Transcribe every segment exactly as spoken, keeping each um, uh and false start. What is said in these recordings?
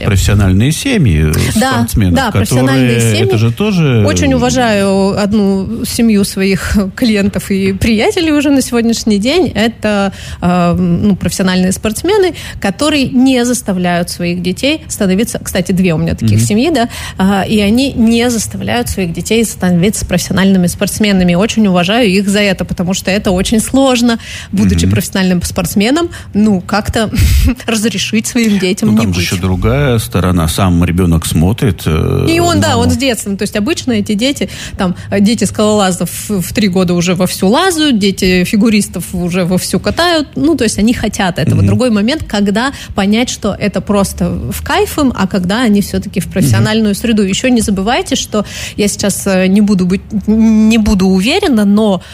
есть профессиональные семьи да, спортсменов, да, которые... профессиональные семьи. Это же тоже... Очень уважаю одну семью своих клиентов и приятелей уже на сегодняшний день. Это э, ну, профессиональные спортсмены, которые не заставляют своих детей становиться... Кстати, две у меня таких mm-hmm. семьи, да, э, и они не заставляют своих детей становиться профессиональными спортсменами. Очень уважаю их за это, потому что это очень сложно, будучи mm-hmm. профессиональным спортсменом, ну, как-то разрешить своим детям ну, не там быть. Там же еще другая сторона. Сам ребенок смотрит. Э, и он, но... да, он с детства. То есть обычно эти дети, там, дети скалолазов в три года уже вовсю лазают, дети фигуристов уже вовсю катают. Ну, то есть они хотят этого. Mm-hmm. Другой момент, когда понять, что это просто в кайф им, а когда они все-таки в профессиональную mm-hmm. среду. Еще не забывайте, что я сейчас не буду быть, не буду уверена, но...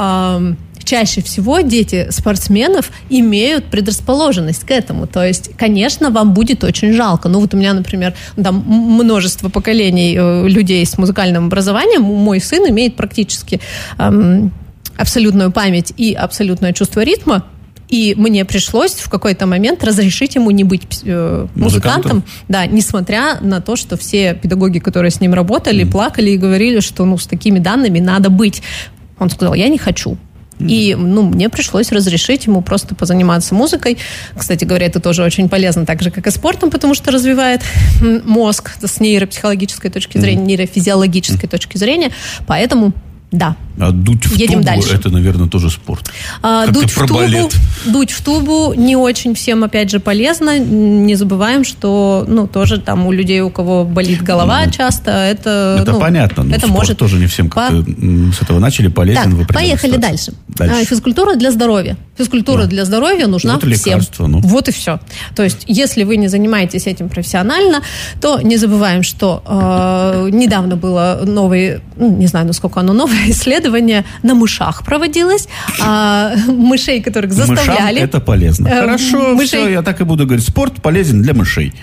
Э, чаще всего дети спортсменов имеют предрасположенность к этому. То есть, конечно, вам будет очень жалко. Ну, вот у меня, например, там множество поколений э, людей с музыкальным образованием. Мой сын имеет практически эм, абсолютную память и абсолютное чувство ритма. И мне пришлось в какой-то момент разрешить ему не быть э, музыкантом, да, несмотря на то, что все педагоги, которые с ним работали, mm. плакали и говорили, что ну, с такими данными надо быть. Он сказал, я не хочу. И, ну, мне пришлось разрешить ему просто позаниматься музыкой. Кстати говоря, это тоже очень полезно, так же, как и спортом, потому что развивает мозг с нейропсихологической точки зрения, нейрофизиологической точки зрения. Поэтому, да. А дуть в едем тубу, дальше. Это, наверное, тоже спорт. А, дуть, в тубу, дуть в тубу не очень всем, опять же, полезно. Не забываем, что, ну, тоже там у людей, у кого болит голова, mm. часто это... Это ну, понятно, но это спорт может... тоже не всем как-то По... с этого начали полезен. Так, поехали дальше. дальше. Физкультура для здоровья. Физкультура да. для здоровья нужна вот всем. Ну. Вот и все. То есть, если вы не занимаетесь этим профессионально, то не забываем, что э, недавно было новое, ну, не знаю, насколько оно новое, исследование на мышах проводилось. А, мышей, которых заставляли... Мышам это полезно. Э, Хорошо, мышей... все, я так и буду говорить. Спорт полезен для мышей.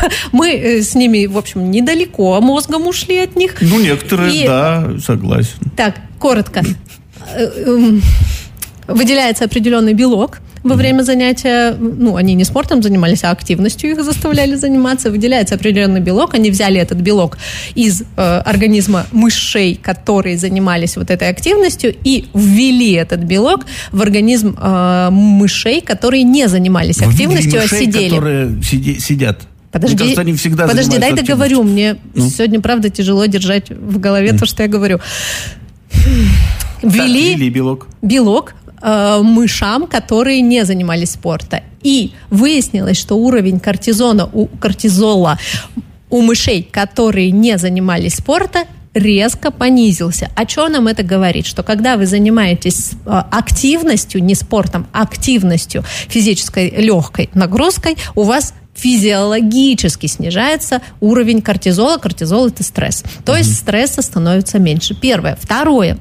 Мы с ними, в общем, недалеко мозгом ушли от них. Ну, некоторые, и... да, согласен. Так, коротко. Выделяется определенный белок во время занятия, ну, они не спортом занимались, а активностью их заставляли заниматься. Выделяется определенный белок. Они взяли этот белок из э, организма мышей, которые занимались вот этой активностью, и ввели этот белок в организм э, мышей, которые не занимались активностью, мышей, а сидели. которые сиди, сидят. Подожди, кажется, они всегда подожди, дай договорю. Мне ну? сегодня, правда, тяжело держать в голове mm. то, что я говорю. Ввели, так, ввели белок. белок мышам, которые не занимались спортом. И выяснилось, что уровень кортизона у, кортизола у мышей, которые не занимались спортом, резко понизился. О чем нам это говорит? Что когда вы занимаетесь активностью, не спортом, а активностью, физической легкой нагрузкой, у вас физиологически снижается уровень кортизола. Кортизол – это стресс. То mm-hmm. есть стресса становится меньше. Первое. Второе.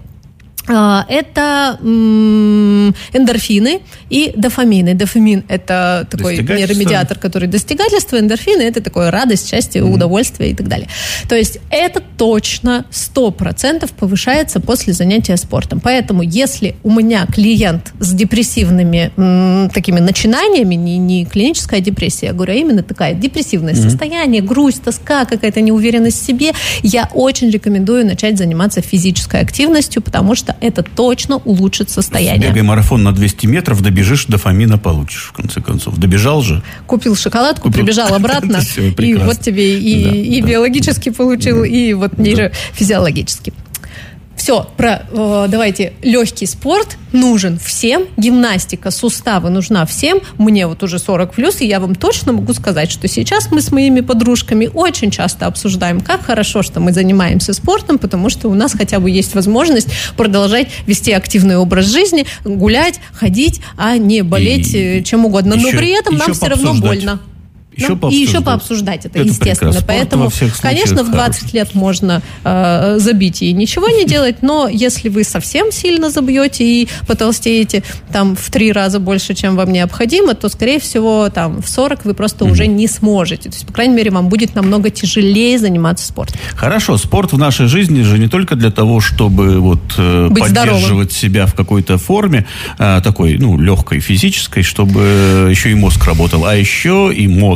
Это эндорфины и дофамины. Дофамин – это такой нейромедиатор, который достигательство, эндорфины – это такое радость, счастье, mm-hmm. удовольствие и так далее. То есть это точно сто процентов повышается после занятия спортом. Поэтому если у меня клиент с депрессивными м, такими начинаниями, не, не клиническая депрессия, я говорю, а именно такая депрессивное mm-hmm. состояние, грусть, тоска, какая-то неуверенность в себе, я очень рекомендую начать заниматься физической активностью, потому что это точно улучшит состояние. Бегай марафон на двести метров, добежишь, дофамина получишь, в конце концов. Добежал же. Купил шоколадку, Купил. прибежал обратно, и вот тебе и, да, и да. биологически получил, да. и вот нейрофизиологически. Все, про, э, давайте, легкий спорт нужен всем, гимнастика, суставы нужна всем. Мне вот уже сорок плюс, и я вам точно могу сказать, что сейчас мы с моими подружками очень часто обсуждаем, как хорошо, что мы занимаемся спортом, потому что у нас хотя бы есть возможность продолжать вести активный образ жизни, гулять, ходить, а не болеть и чем угодно. Но при этом нам все равно больно. Еще ну, и еще пообсуждать это, это естественно. Поэтому, конечно, в двадцать хороший. Лет можно э, забить и ничего не делать, но если вы совсем сильно забьете и потолстеете там в три раза больше, чем вам необходимо, то, скорее всего, там в сорок вы просто mm-hmm. уже не сможете. То есть, по крайней мере, вам будет намного тяжелее заниматься спортом. Хорошо, спорт в нашей жизни же не только для того, чтобы вот, э, поддерживать здоровым. Себя в какой-то форме, э, такой, ну, легкой, физической, чтобы еще и мозг работал, а еще и мода.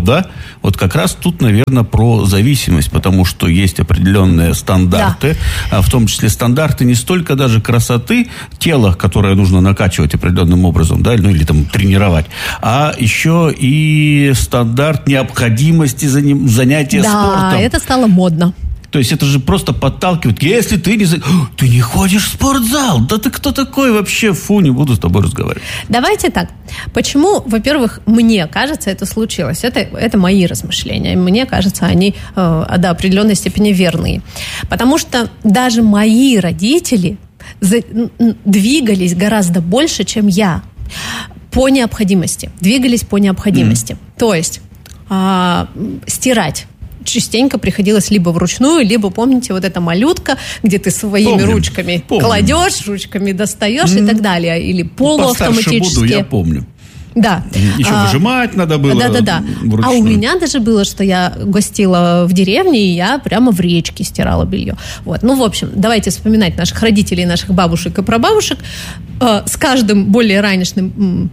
да, вот как раз тут, наверное, про зависимость, потому что есть определенные стандарты, да. В том числе стандарты не столько даже красоты тела, которое нужно накачивать определенным образом, да, ну или там тренировать, а еще и стандарт необходимости занятия да, спортом. Да, это стало модно. То есть это же просто подталкивает. Если ты не... Ты не ходишь в спортзал. Да ты кто такой вообще? Фу, не буду с тобой разговаривать. Давайте так. Почему, во-первых, мне кажется, это случилось? Это, это мои размышления. Мне кажется, они э, до определенной степени верные. Потому что даже мои родители за, двигались гораздо больше, чем я. По необходимости. Двигались по необходимости. Mm. То есть э, стирать частенько приходилось либо вручную, либо, помните, вот эта малютка, где ты своими помним, ручками помним. кладешь, ручками достаешь mm-hmm. и так далее. Или полуавтоматически. Постарше буду, я помню. Да. Еще а, выжимать надо было. Да-да-да. Вручную. А у меня даже было, что я гостила в деревне, и я прямо в речке стирала белье. Вот. Ну, в общем, давайте вспоминать наших родителей, наших бабушек и прабабушек. Э, с каждым более ранним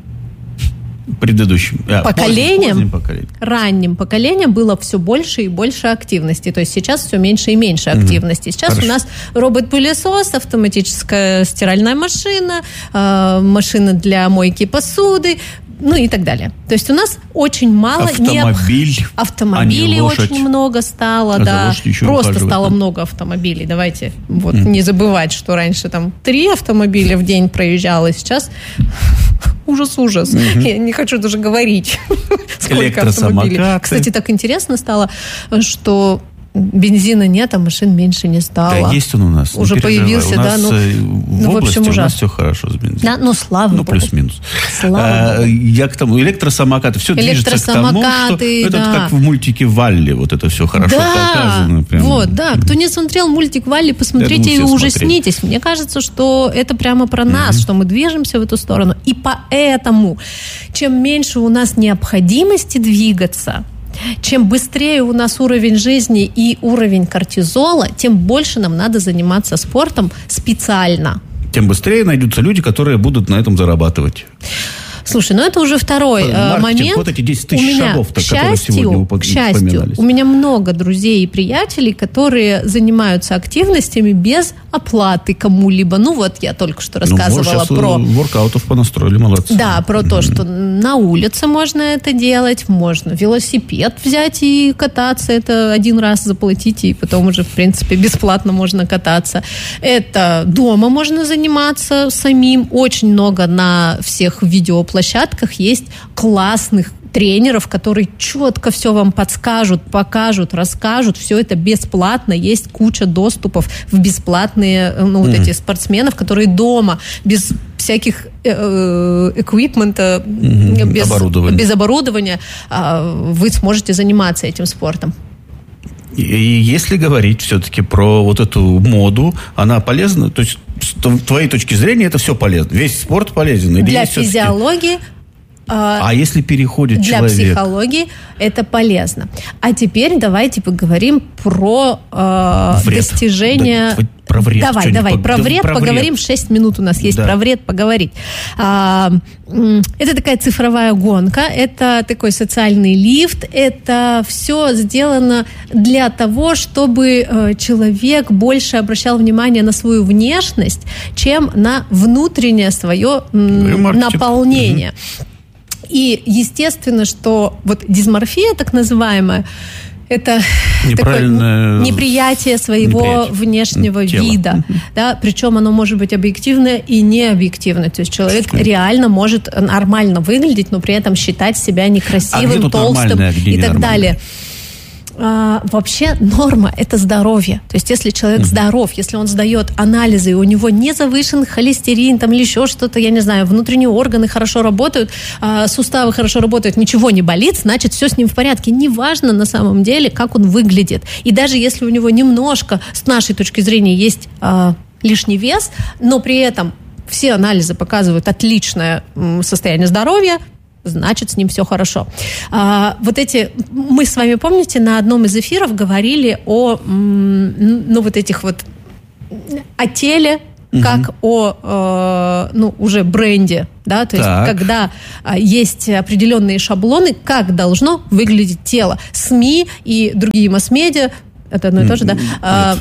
предыдущим а, поколением, поздним, поздним ранним поколением было все больше и больше активности. То есть сейчас все меньше и меньше активности. Сейчас Хорошо. У нас робот-пылесос, автоматическая стиральная машина, э, машина для мойки посуды, ну и так далее. То есть у нас очень мало... Автомобиль, не... Автомобилей очень много стало, а да. Просто ухаживать, стало да? много автомобилей. Давайте вот mm. не забывать, что раньше там три автомобиля в день проезжало, сейчас... Ужас-ужас. Mm-hmm. Я не хочу даже говорить, сколько автомобилей. Кстати, так интересно стало, что бензина нет, а машин меньше не стало. Да, есть он у нас. Уже появился, у да. Ну, в, ну, в области общем, у нас все хорошо с бензином. Да, ну, слава ну, богу. плюс-минус. Слава а, богу. Я к тому, электросамокаты, все движется к тому, что да. это как в мультике «Валли», вот это все хорошо да. показано. Прям. Вот, да. Кто не смотрел мультик «Валли», посмотрите думаю, и ужаснитесь. Мне кажется, что это прямо про нас, mm-hmm. что мы движемся в эту сторону. И поэтому, чем меньше у нас необходимости двигаться, чем быстрее у нас уровень жизни и уровень кортизола, тем больше нам надо заниматься спортом специально. Тем быстрее найдутся люди, которые будут на этом зарабатывать. Слушай, ну это уже второй Маркетинг, момент. Вот эти десять тысяч шагов, к счастью, к счастью, у меня много друзей и приятелей, которые занимаются активностями без оплаты кому-либо. Ну вот я только что рассказывала ну, про... воркаутов понастроили, молодцы. Да, про mm-hmm. то, что на улице можно это делать, можно велосипед взять и кататься. Это один раз заплатить, и потом уже, в принципе, бесплатно можно кататься. Это дома можно заниматься самим. Очень много на всех видеоплатформах площадках есть классных тренеров, которые четко все вам подскажут, покажут, расскажут. Все это бесплатно. Есть куча доступов в бесплатные, ну, вот mm. эти спортсменов, которые дома, без всяких эквипмента, mm-hmm. без, оборудования. без оборудования, вы сможете заниматься этим спортом. И если говорить все-таки про вот эту моду, она полезна? То есть, с твоей точки зрения, это все полезно? Весь спорт полезен? Или для физиологии... А э, если переходит для человек? Для психологии это полезно. А теперь давайте поговорим про э, достижения... Да, про вред. Давай, давай, про вред про поговорим. Вред. шесть минут у нас есть да. про вред поговорить. А, это такая цифровая гонка, это такой социальный лифт, это все сделано для того, чтобы э, человек больше обращал внимание на свою внешность, чем на внутреннее свое м, наполнение. Угу. И естественно, что вот дисморфия так называемая, это такое неприятие своего неприятие. внешнего Тело. вида. Да? Причем оно может быть объективное и необъективное. То есть человек Конечно. реально может нормально выглядеть, но при этом считать себя некрасивым, а толстым а и так далее. А, вообще норма – это здоровье. То есть если человек mm-hmm. здоров, если он сдает анализы, и у него не завышен холестерин там, или еще что-то, я не знаю, внутренние органы хорошо работают, а, суставы хорошо работают, ничего не болит, значит, все с ним в порядке. Неважно на самом деле, как он выглядит. И даже если у него немножко, с нашей точки зрения, есть а, лишний вес, но при этом все анализы показывают отличное м, состояние здоровья, значит, с ним все хорошо. А, вот эти, мы с вами, помните, на одном из эфиров говорили о, ну, вот этих вот, о теле, угу. как о, э, ну, уже бренде, да, то есть так. когда э, есть определенные шаблоны, как должно выглядеть тело. СМИ и другие масс-медиа, это одно и то же, да?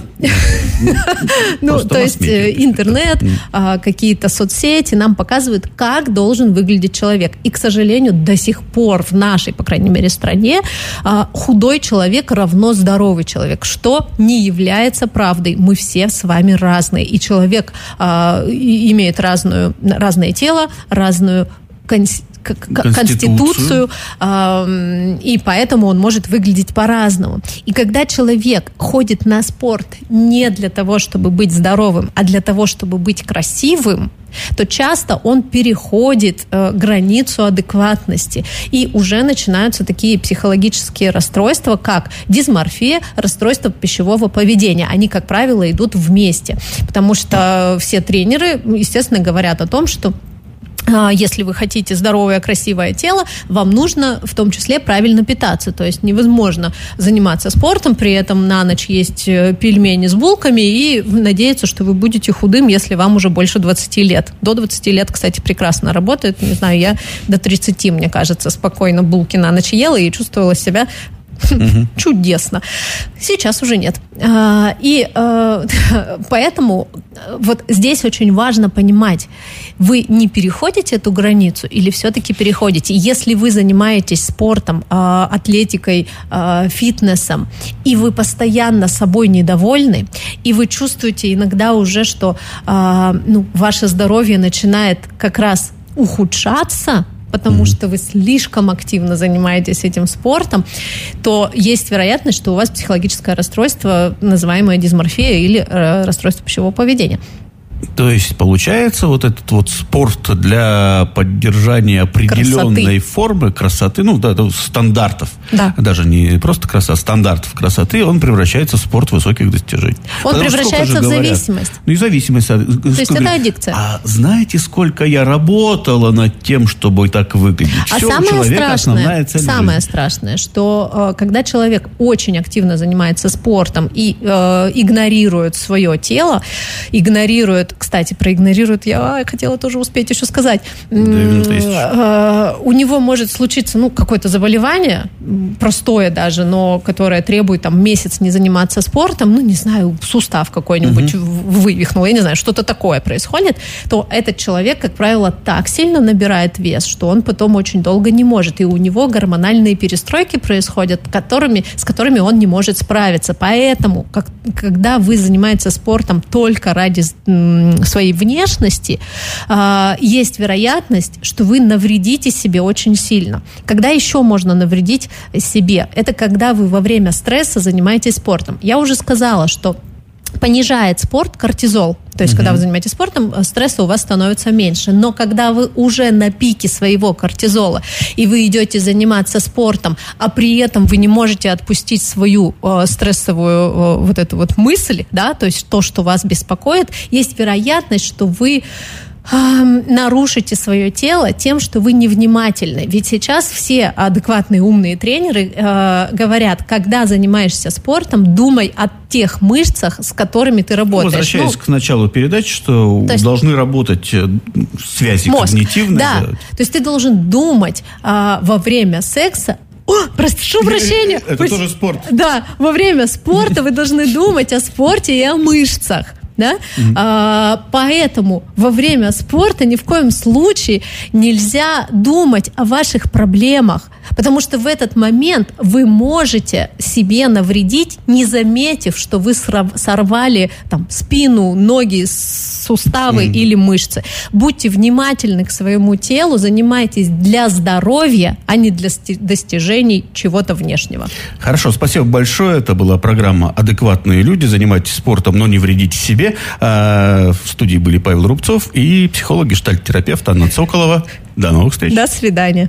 Ну, то есть интернет, какие-то соцсети нам показывают, как должен выглядеть человек. И, к сожалению, до сих пор в нашей, по крайней мере, стране худой человек равно здоровый человек, что не является правдой. Мы все с вами разные. И человек имеет разную, разное тело, разную конституцию, конституцию, э, и поэтому он может выглядеть по-разному. И когда человек ходит на спорт не для того, чтобы быть здоровым, а для того, чтобы быть красивым, то часто он переходит э, границу адекватности. И уже начинаются такие психологические расстройства, как дисморфия, расстройство пищевого поведения. Они, как правило, идут вместе. Потому что все тренеры, естественно, говорят о том, что если вы хотите здоровое, красивое тело, вам нужно в том числе правильно питаться. То есть невозможно заниматься спортом, при этом на ночь есть пельмени с булками и надеяться, что вы будете худым, если вам уже больше двадцати лет. До двадцати лет, кстати, прекрасно работает. Не знаю, я до тридцати, мне кажется, спокойно булки на ночь ела и чувствовала себя Uh-huh. чудесно. Сейчас уже нет. И поэтому вот здесь очень важно понимать, вы не переходите эту границу или все-таки переходите. Если вы занимаетесь спортом, атлетикой, фитнесом, и вы постоянно собой недовольны, и вы чувствуете иногда уже, что ну, ваше здоровье начинает как раз ухудшаться, потому что вы слишком активно занимаетесь этим спортом, то есть вероятность, что у вас психологическое расстройство, называемое дисморфия или э, расстройство пищевого поведения. То есть, получается, вот этот вот спорт для поддержания определенной красоты. формы красоты, ну, да, стандартов, да. даже не просто красота, стандартов красоты, он превращается в спорт высоких достижений. Он Потому превращается в говорят, зависимость. Ну, и зависимость. То есть, это аддикция. А знаете, сколько я работала над тем, чтобы так выглядеть? А Все, самое страшное, самое жизни. страшное, что когда человек очень активно занимается спортом и э, игнорирует свое тело, игнорирует, кстати, проигнорирует, я хотела тоже успеть еще сказать, да, у него может случиться, ну, какое-то заболевание, простое даже, но которое требует там месяц не заниматься спортом, ну, не знаю, сустав какой-нибудь угу. вывихнул, я не знаю, что-то такое происходит, то этот человек, как правило, так сильно набирает вес, что он потом очень долго не может, и у него гормональные перестройки происходят, которыми, с которыми он не может справиться. Поэтому, как, когда вы занимаетесь спортом только ради своей внешности, э, есть вероятность, что вы навредите себе очень сильно. Когда еще можно навредить себе? Это когда вы во время стресса занимаетесь спортом. Я уже сказала, что понижает спорт кортизол. То есть, mm-hmm. когда вы занимаетесь спортом, стресса у вас становится меньше. Но когда вы уже на пике своего кортизола, и вы идете заниматься спортом, а при этом вы не можете отпустить свою э, стрессовую э, вот эту вот мысль, да, то есть то, что вас беспокоит, есть вероятность, что вы нарушите свое тело тем, что вы невнимательны. Ведь сейчас все адекватные, умные тренеры э, говорят, когда занимаешься спортом, думай о тех мышцах, с которыми ты работаешь. Возвращаясь ну, к началу передачи, что есть, должны работать связи мозг, когнитивные. Да, да, то есть ты должен думать э, во время секса. О, прошу прощения. Это тоже спорт. Да, во время спорта вы должны думать о спорте и о мышцах. Да? Mm-hmm. А, поэтому во время спорта ни в коем случае нельзя думать о ваших проблемах, потому что в этот момент вы можете себе навредить, не заметив, что вы сорвали там, спину, ноги, суставы mm-hmm. или мышцы. Будьте внимательны к своему телу, занимайтесь для здоровья, а не для достижений чего-то внешнего. Хорошо, спасибо большое. Это была программа «Адекватные люди». Занимайтесь спортом, но не вредите себе. В студии были Павел Рубцов и психолог, гештальт-терапевт Анна Цоколова. До новых встреч. До свидания.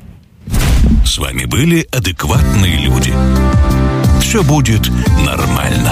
С вами были «Адекватные люди». Все будет нормально.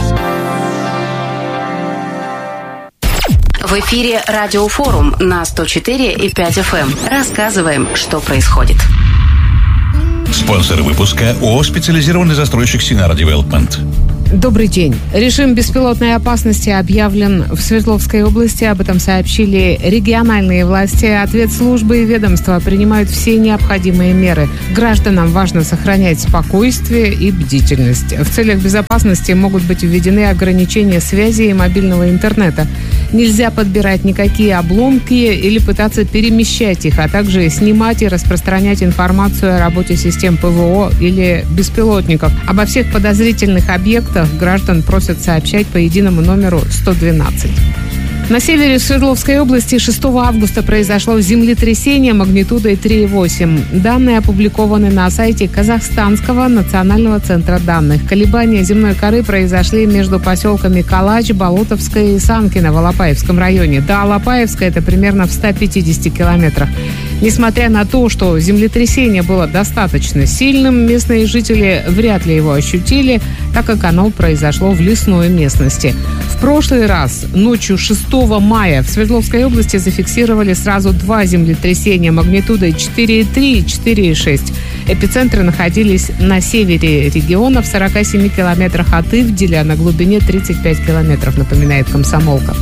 В эфире Радиофорум на сто четыре и пять эф эм. Рассказываем, что происходит. Спонсор выпуска ООО «Специализированный застройщик Синара Девелопмент». Добрый день. Режим беспилотной опасности объявлен в Свердловской области. Об этом сообщили региональные власти. Ответ службы и ведомства принимают все необходимые меры. Гражданам важно сохранять спокойствие и бдительность. В целях безопасности могут быть введены ограничения связи и мобильного интернета. Нельзя подбирать никакие обломки или пытаться перемещать их, а также снимать и распространять информацию о работе систем ПВО или беспилотников. Обо всех подозрительных объектах граждан просят сообщать по единому номеру сто двенадцать. На севере Свердловской области шестого августа произошло землетрясение магнитудой три и восемь. Данные опубликованы на сайте Казахстанского национального центра данных. Колебания земной коры произошли между поселками Калач, Болотовское и Санкино в Алапаевском районе. До Алапаевска это примерно в ста пятидесяти километрах. Несмотря на то, что землетрясение было достаточно сильным, местные жители вряд ли его ощутили, так как оно произошло в лесной местности. В прошлый раз, ночью шестого мая, в Свердловской области зафиксировали сразу два землетрясения магнитудой четыре и три и четыре и шесть. Эпицентры находились на севере региона в сорока семи километрах от Ивделя на глубине тридцать пять километров, напоминает «Комсомолка».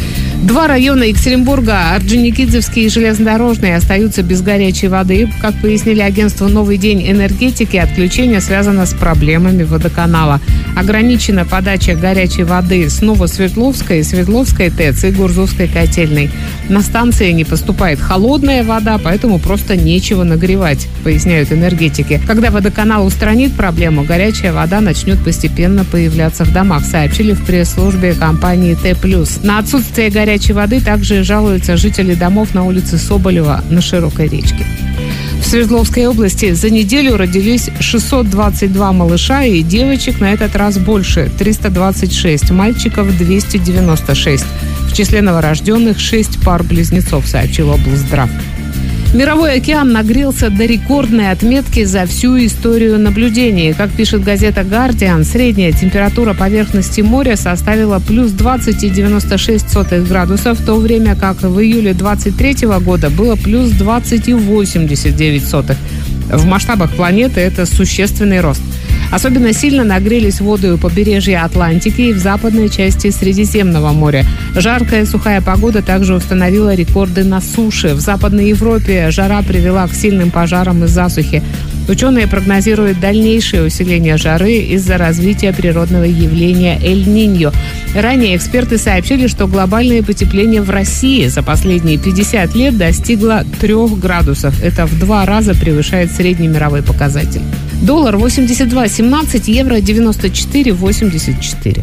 Два района Екатеринбурга, Орджоникидзевский и Железнодорожный, остаются без горячей воды. Как пояснили агентству «Новый день энергетики», отключение связано с проблемами водоканала. Ограничена подача горячей воды с Новосвердловской, Свердловской ТЭЦ и Гурзовской котельной. На станции не поступает холодная вода, поэтому просто нечего нагревать, поясняют энергетики. Когда водоканал устранит проблему, горячая вода начнет постепенно появляться в домах, сообщили в пресс-службе компании Т+. На отсутствие горячей Горячей воды также жалуются жители домов на улице Соболева на Широкой речке. В Свердловской области за неделю родились шестьсот двадцать два малыша и девочек, на этот раз больше – триста двадцать шесть, мальчиков – двести девяносто шесть. В числе новорожденных шесть пар близнецов, сообщил облздрав. Мировой океан нагрелся до рекордной отметки за всю историю наблюдений. Как пишет газета «Гардиан», средняя температура поверхности моря составила плюс двадцать и девяносто шесть сотых градусов, в то время как в июле двадцать третьего года было плюс двадцать и восемьдесят девять сотых. В масштабах планеты это существенный рост. Особенно сильно нагрелись воды у побережья Атлантики и в западной части Средиземного моря. Жаркая сухая погода также установила рекорды на суше. В Западной Европе жара привела к сильным пожарам и засухе. Ученые прогнозируют дальнейшее усиление жары из-за развития природного явления Эль-Ниньо. Ранее эксперты сообщили, что глобальное потепление в России за последние пятьдесят лет достигло трёх градусов. Это в два раза превышает средний мировой показатель. Доллар восемьдесят два семнадцать, евро девяносто четыре восемьдесят четыре.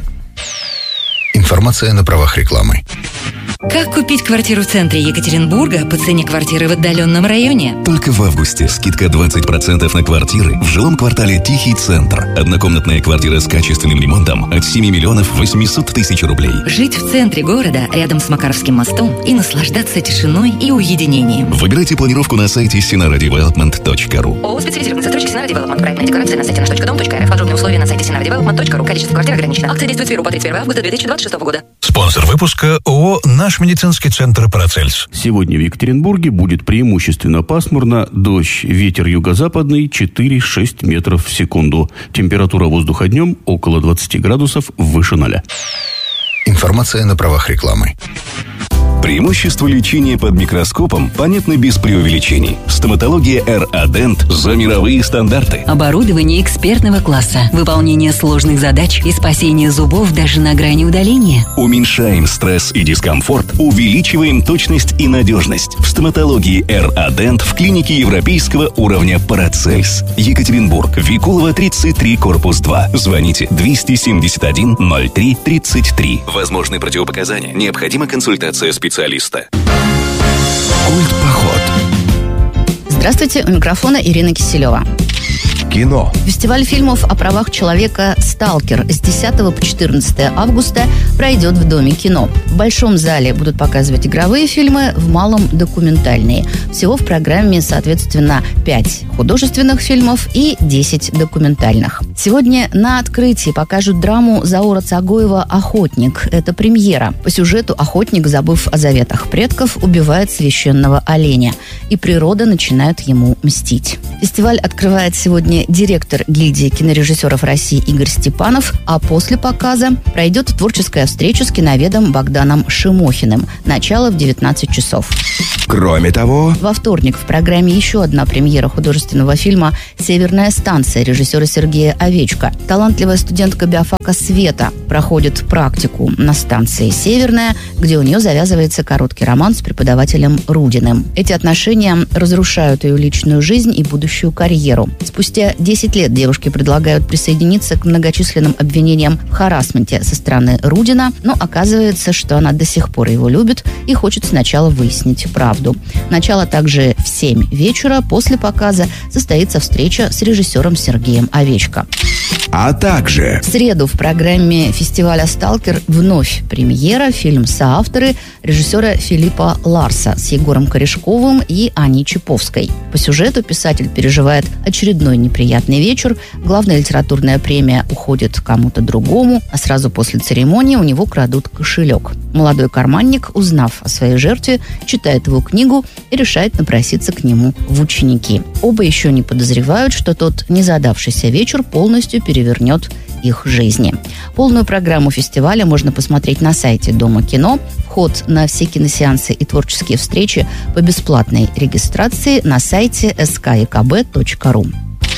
Информация на правах рекламы. Как купить квартиру в центре Екатеринбурга по цене квартиры в отдаленном районе? Только в августе скидка двадцать процентов на квартиры в жилом квартале «Тихий центр». Однокомнатная квартира с качественным ремонтом от семи миллионов восемьсот тысяч рублей. Жить в центре города, рядом с Макаровским мостом, и наслаждаться тишиной и уединением. Выбирайте планировку на сайте синара девелопмент точка ру. ООО «Специализированный застройщик Синара Девелопмент». Проектная декорация на сайте наш точка дом точка эр эф. Подробные условия на сайте синара девелопмент точка ру. Количество квартир ограничено. Акция действует с первого по тридцать первое августа две тысячи двадцать шестого года. Спонсор выпуска ООО «Наш медицинский центр Парацельс». Сегодня в Екатеринбурге будет преимущественно пасмурно, дождь, ветер юго-западный четыре-шесть метров в секунду. Температура воздуха днем около двадцати градусов выше ноля. Информация на правах рекламы. Преимущества лечения под микроскопом понятны без преувеличений. Стоматология эр а Dent за мировые стандарты. Оборудование экспертного класса, выполнение сложных задач и спасение зубов даже на грани удаления. Уменьшаем стресс и дискомфорт, увеличиваем точность и надежность. В стоматологии эр а Dent в клинике европейского уровня Парацельс. Екатеринбург, Викулова, тридцать три, корпус два. Звоните двести семьдесят один ноль три тридцать три. Возможны противопоказания. Необходима консультация специалиста. Культ-поход. Здравствуйте, у микрофона Ирина Киселева. Кино. Фестиваль фильмов о правах человека «Сталкер» с десятого по четырнадцатое августа пройдет в Доме кино. В Большом зале будут показывать игровые фильмы, в Малом – документальные. Всего в программе, соответственно, пять художественных фильмов и десять документальных. Сегодня на открытии покажут драму Заура Цагоева «Охотник». Это премьера. По сюжету охотник, забыв о заветах предков, убивает священного оленя. И природа начинает ему мстить. Фестиваль открывает сегодня директор гильдии кинорежиссеров России Игорь Степанов, а после показа пройдет творческая встреча с киноведом Богданом Шимохиным. Начало в девятнадцать часов. Кроме того, во вторник в программе еще одна премьера художественного фильма «Северная станция» режиссера Сергея Овечко. Талантливая студентка биофака Света проходит практику на станции «Северная», где у нее завязывается короткий роман с преподавателем Рудиным. Эти отношения разрушают ее личную жизнь и будущую карьеру. Спустя десять лет девушке предлагают присоединиться к многочисленным обвинениям в харассменте со стороны Рудина, но оказывается, что она до сих пор его любит и хочет сначала выяснить правду. Начало также в семь вечера. После показа состоится встреча с режиссером Сергеем Овечко. А также в среду в программе фестиваля «Сталкер» вновь премьера, фильм «Соавторы» режиссера Филиппа Ларса с Егором Корешковым и Аней Чаповской. По сюжету писатель переживает очередной неприятный вечер, главная литературная премия уходит кому-то другому, а сразу после церемонии у него крадут кошелек. Молодой карманник, узнав о своей жертве, читает его книгу и решает напроситься к нему в ученики. Оба еще не подозревают, что тот незадавшийся вечер полностью перевернет их жизни. Полную программу фестиваля можно посмотреть на сайте Дома кино. Вход на все киносеансы и творческие встречи по бесплатной регистрации на сайте эс ка е ка бэ точка ру.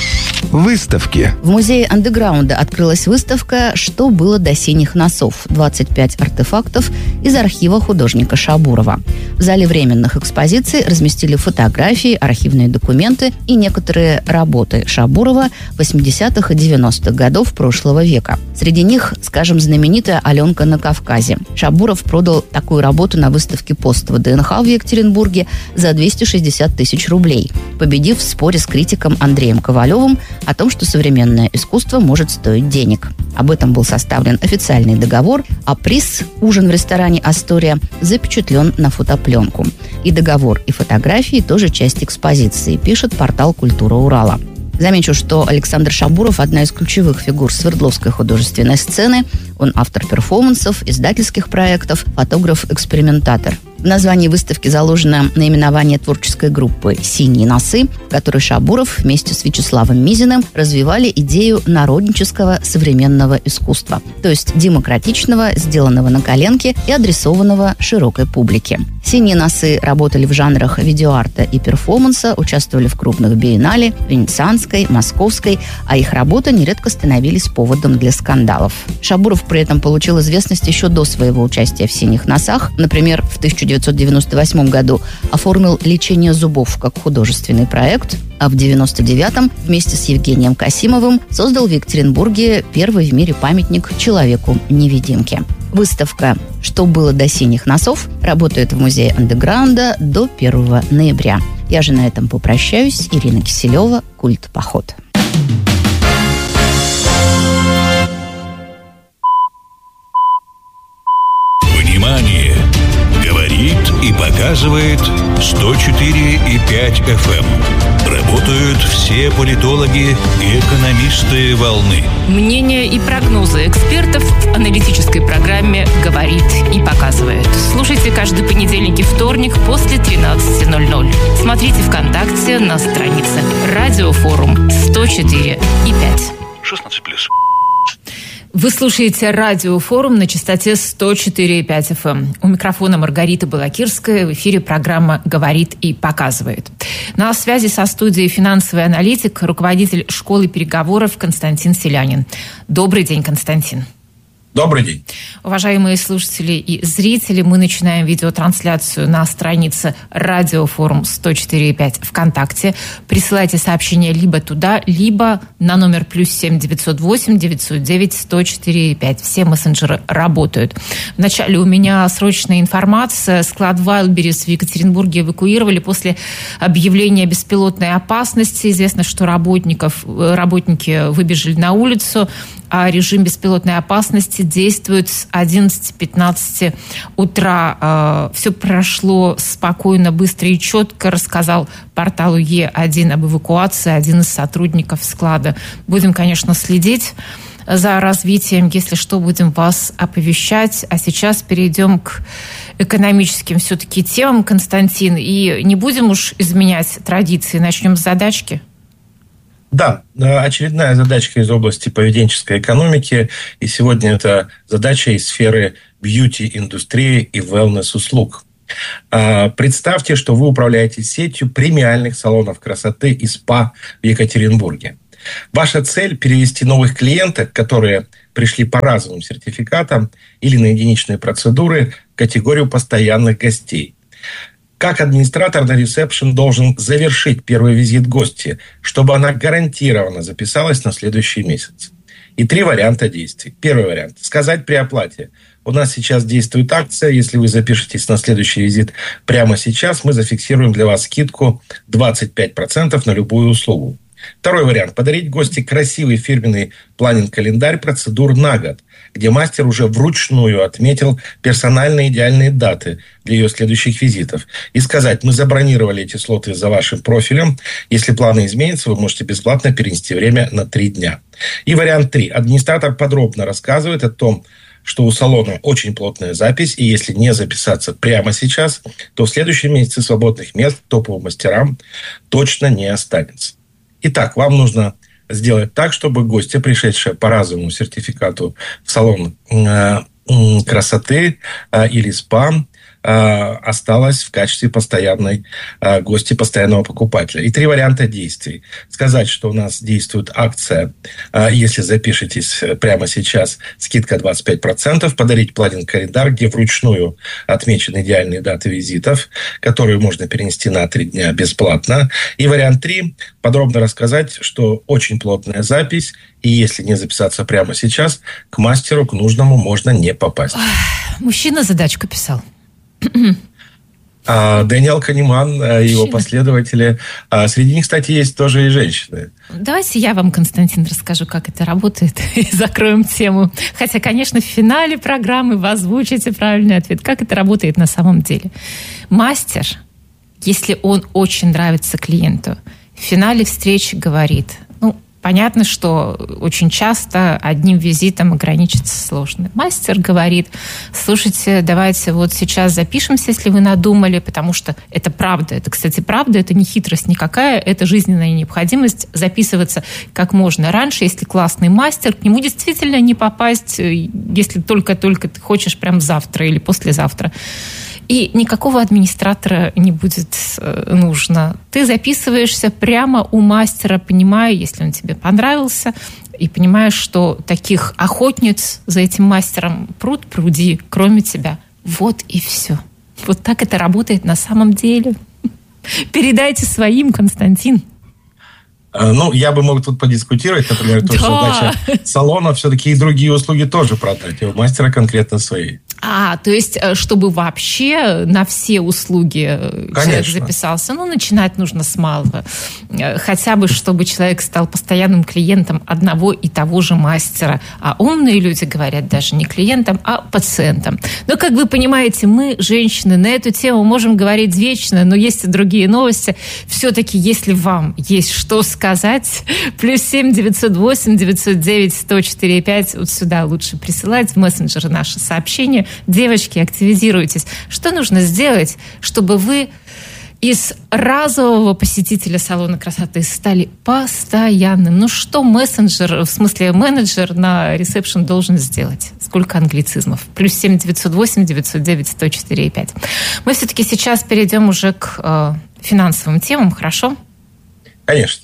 Выставки. В музее андеграунда открылась выставка «Что было до синих носов?» двадцать пять артефактов из архива художника Шабурова. В зале временных экспозиций разместили фотографии, архивные документы и некоторые работы Шабурова восьмидесятых и девяностых годов прошлого века. Среди них, скажем, знаменитая «Аленка на Кавказе». Шабуров продал такую работу на выставке пост вэ дэ эн ха в Екатеринбурге за двести шестьдесят тысяч рублей, победив в споре с критиком Андреем Ковалевым о том, что современное искусство может стоить денег. Об этом был составлен официальный договор, а приз «Ужин в ресторане Астория» запечатлен на фотопленку. И договор, и фотографии тоже часть экспозиции, пишет портал «Культура Урала». Замечу, что Александр Шабуров – одна из ключевых фигур Свердловской художественной сцены. Он автор перформансов, издательских проектов, фотограф-экспериментатор. В названии выставки заложено наименование творческой группы «Синие носы», в которой Шабуров вместе с Вячеславом Мизиным развивали идею народнического современного искусства, то есть демократичного, сделанного на коленке и адресованного широкой публике. «Синие носы» работали в жанрах видеоарта и перформанса, участвовали в крупных биеннале, Венецианской, Московской, а их работы нередко становились поводом для скандалов. Шабуров при этом получил известность еще до своего участия в «Синих носах». Например, в тысяча девятьсот девяносто восьмом году оформил лечение зубов как художественный проект, а в девяносто девятом вместе с Евгением Касимовым создал в Екатеринбурге первый в мире памятник человеку-невидимке. Выставка «Что было до синих носов» работает в музее андеграунда до первого ноября. Я же на этом попрощаюсь. Ирина Киселева, «Культ Поход». Внимание! Говорит и показывает сто четыре и пять эф эм. Работают все политологи и экономисты волны. Мнения и прогнозы экспертов в аналитической программе «Говорит и показывает». Слушайте каждый понедельник и вторник после тринадцати ноль-ноль. Смотрите ВКонтакте на странице «Радиофорум сто четыре и пять». шестнадцать плюс. Вы слушаете «Радиофорум» на частоте сто четыре и пять эф эм. У микрофона Маргарита Балакирская. В эфире программа «Говорит и показывает». На связи со студией финансовый аналитик, руководитель школы переговоров Константин Селянин. Добрый день, Константин. Добрый день. Уважаемые слушатели и зрители, мы начинаем видеотрансляцию на странице «Радиофорум сто четыре и пять» ВКонтакте. Присылайте сообщения либо туда, либо на номер плюс семь девятьсот восемь девятьсот девять сто четыре и пять. Все мессенджеры работают. Вначале у меня срочная информация. Склад Wildberries в Екатеринбурге эвакуировали после объявления беспилотной опасности. Известно, что работников, работники выбежали на улицу. а режим беспилотной опасности действует с одиннадцати пятнадцати утра. Все прошло спокойно, быстро и четко, рассказал порталу Е один об эвакуации один из сотрудников склада. Будем, конечно, следить за развитием, если что, будем вас оповещать. А сейчас перейдем к экономическим все-таки темам, Константин, и не будем уж изменять традиции, начнем с задачки. Да, очередная задачка из области поведенческой экономики, и сегодня это задача из сферы бьюти-индустрии и wellness-услуг. Представьте, что вы управляете сетью премиальных салонов красоты и спа в Екатеринбурге. Ваша цель – перевести новых клиентов, которые пришли по разовым сертификатам или на единичные процедуры, в категорию постоянных гостей. Как администратор на ресепшн должен завершить первый визит гости, чтобы она гарантированно записалась на следующий месяц. И три варианта действий. Первый вариант – сказать при оплате. У нас сейчас действует акция. Если вы запишетесь на следующий визит прямо сейчас, мы зафиксируем для вас скидку двадцать пять процентов на любую услугу. Второй вариант – подарить гости красивый фирменный планинг-календарь процедур на год, где мастер уже вручную отметил персональные идеальные даты для ее следующих визитов. И сказать: мы забронировали эти слоты за вашим профилем. Если планы изменятся, вы можете бесплатно перенести время на три дня. И вариант три. Администратор подробно рассказывает о том, что у салона очень плотная запись, и если не записаться прямо сейчас, то в следующем месяце свободных мест топовым мастерам точно не останется. Итак, вам нужно сделать так, чтобы гостья, пришедшая по разовому сертификату в салон э, красоты э, или спа, э, осталась в качестве постоянной э, гости, постоянного покупателя. И три варианта действий. Сказать, что у нас действует акция, э, если запишетесь прямо сейчас, скидка двадцать пять процентов, подарить планинг-календарь, где вручную отмечены идеальные даты визитов, которые можно перенести на три дня бесплатно. И вариант три. Подробно рассказать, что очень плотная запись, и если не записаться прямо сейчас, к мастеру, к нужному можно не попасть. Ох, мужчина задачку писал. А Дэниел Канеман, его последователи. А среди них, кстати, есть тоже и женщины. Давайте я вам, Константин, расскажу, как это работает, и закроем тему. Хотя, конечно, в финале программы вы озвучите правильный ответ. Как это работает на самом деле? Мастер, если он очень нравится клиенту, в финале встречи говорит: ну, понятно, что очень часто одним визитом ограничиться сложно. Мастер говорит: слушайте, давайте вот сейчас запишемся, если вы надумали, потому что это правда. Это, кстати, правда, это не хитрость никакая, это жизненная необходимость записываться как можно раньше. Если классный мастер, к нему действительно не попасть, если только-только ты хочешь прям завтра или послезавтра. И никакого администратора не будет нужно. Ты записываешься прямо у мастера, понимая, если он тебе понравился, и понимаешь, что таких охотниц за этим мастером пруд пруди, кроме тебя. Вот и все. Вот так это работает на самом деле. Передайте своим, Константин. Ну, я бы мог тут подискутировать, например, то, да. что задача салона все-таки и другие услуги тоже продать, и у мастера конкретно свои. А, то есть, чтобы вообще на все услуги Конечно. Человек записался, ну, начинать нужно с малого. Хотя бы, чтобы человек стал постоянным клиентом одного и того же мастера. А умные люди говорят даже не клиентам, а пациентам. Но, как вы понимаете, мы, женщины, на эту тему можем говорить вечно, но есть и другие новости. Все-таки, если вам есть что сказать, плюс семь девятьсот восемь девятьсот девять сто четыре пять, вот сюда лучше присылать в мессенджеры наши сообщения. Девочки, активизируйтесь. Что нужно сделать, чтобы вы из разового посетителя салона красоты стали постоянным? Ну что мессенджер, в смысле менеджер на ресепшн должен сделать? Сколько англицизмов? Плюс семь девятьсот восемь девятьсот девять сто четыре пять. Мы все-таки сейчас перейдем уже к э, финансовым темам, хорошо? Конечно.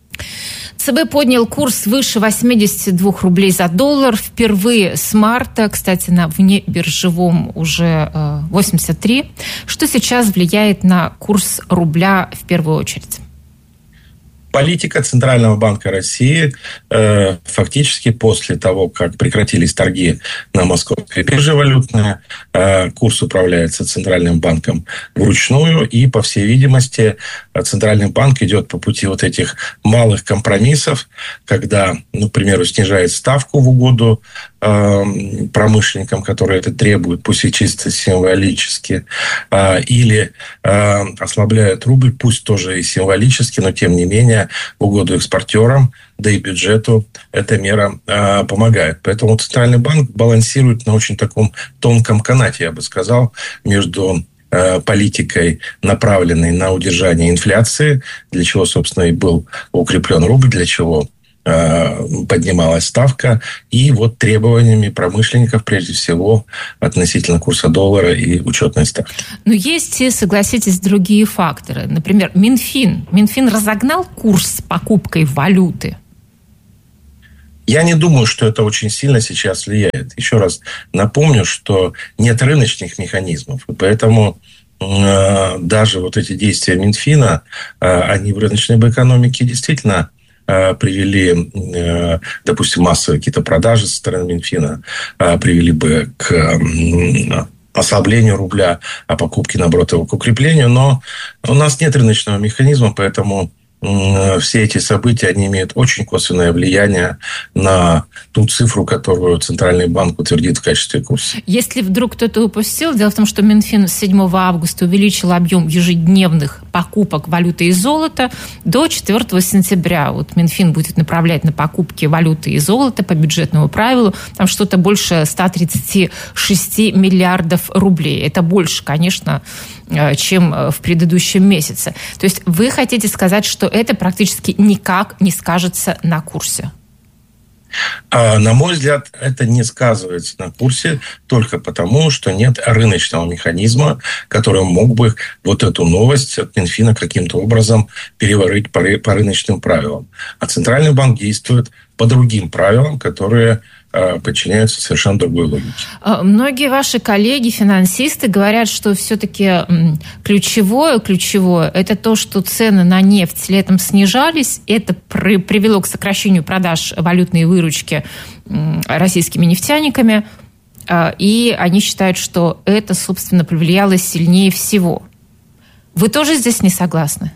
ЦБ поднял курс выше восемьдесят два рублей за доллар. Впервые с марта, кстати, на внебиржевом уже восемьдесят три. Что сейчас влияет на курс рубля в первую очередь? Политика Центрального банка России э, фактически после того, как прекратились торги на московской бирже валютной, э, курс управляется Центральным банком вручную, и, по всей видимости, э, Центральный банк идет по пути вот этих малых компромиссов, когда, ну, к примеру, снижает ставку в угоду э, промышленникам, которые это требуют, пусть и чисто символически, э, или э, ослабляет рубль, пусть тоже и символически, но тем не менее в угоду экспортерам, да и бюджету эта мера э, помогает. Поэтому Центральный банк балансирует на очень таком тонком канате, я бы сказал, между э, политикой, направленной на удержание инфляции, для чего, собственно, и был укреплен рубль, для чего э, поднималась ставка, и вот требованиями промышленников, прежде всего, относительно курса доллара и учетной ставки. Но есть, согласитесь, другие факторы. Например, Минфин. Минфин разогнал курс с покупкой валюты. Я не думаю, что это очень сильно сейчас влияет. Еще раз напомню, что нет рыночных механизмов. И поэтому э, даже вот эти действия Минфина, э, они в рыночной экономике действительно э, привели, э, допустим, массовые какие-то продажи со стороны Минфина, э, привели бы к э, ослаблению рубля, а покупки, наоборот, его к укреплению. Но у нас нет рыночного механизма, поэтому все эти события, они имеют очень косвенное влияние на ту цифру, которую Центральный банк утвердит в качестве курса. Если вдруг кто-то упустил, дело в том, что Минфин с седьмого августа увеличил объем ежедневных покупок валюты и золота до четвёртого сентября. Вот Минфин будет направлять на покупки валюты и золота по бюджетному правилу. Там что-то больше ста тридцати шести миллиардов рублей. Это больше, конечно, чем в предыдущем месяце. То есть вы хотите сказать, что это практически никак не скажется на курсе? На мой взгляд, это не сказывается на курсе только потому, что нет рыночного механизма, который мог бы вот эту новость от Минфина каким-то образом переварить по рыночным правилам. А Центральный банк действует по другим правилам, которые подчиняются совершенно другой логике. Многие ваши коллеги, финансисты, говорят, что все-таки ключевое, ключевое, это то, что цены на нефть летом снижались. Это привело к сокращению продаж валютной выручки российскими нефтяниками. И они считают, что это, собственно, повлияло сильнее всего. Вы тоже здесь не согласны?